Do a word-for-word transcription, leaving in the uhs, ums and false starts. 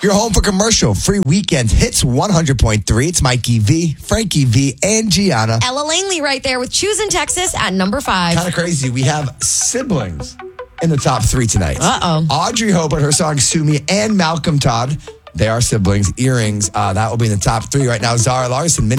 You're home for commercial free weekend hits one hundred point three. It's Mikey V, Frankie V, and Gianna. Ella Langley right there with Choosing Texas at number five. Kind of crazy. We have siblings in the top three tonight. Uh-oh. Audrey Hobart, her song Sue Me, and Malcolm Todd. They are siblings. Earrings, uh, that will be in the top three right now. Zara Larson,